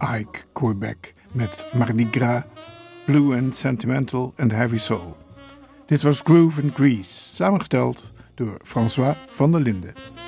Ike Quebec met Mardi Gras, Blue and Sentimental and Heavy Soul. Dit was Groove and Grease, samengesteld door François van der Linden.